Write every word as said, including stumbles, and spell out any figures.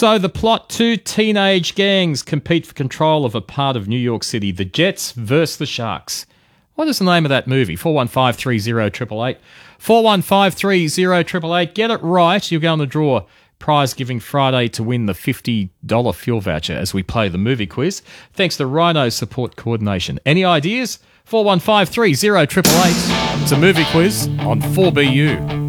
So the plot, two teenage gangs compete for control of a part of New York City. The Jets versus the Sharks. What is the name of that movie? four one five three zero eight eight eight. four one five three zero eight eight eight. Get it right. You'll go on the draw. Prize Giving Friday to win the fifty dollars fuel voucher as we play the movie quiz. Thanks to Rhino Support Coordination. Any ideas? four one five three zero eight eight eight. It's a movie quiz on four B U.